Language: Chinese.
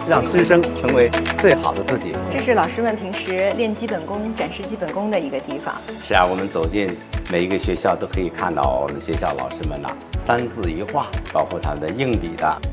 让师生成为最好的自己。 这是老师们平时练基本功、展示基本功的一个地方。 是啊，我们走进每一个学校都可以看到我们学校老师们呐，三字一画，包括他们的硬笔的